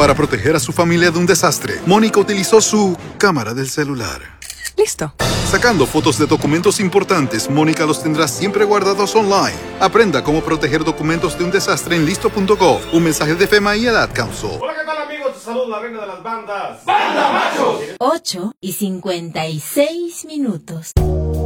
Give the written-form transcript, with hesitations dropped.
Para proteger a su familia de un desastre, Mónica utilizó su cámara del celular. Listo. Sacando fotos de documentos importantes, Mónica los tendrá siempre guardados online. Aprenda cómo proteger documentos de un desastre en listo.gov. Un mensaje de FEMA y el Ad Council. Hola, ¿qué tal, amigos? Te saludo la reina de las bandas. ¡Banda Machos! 8:56.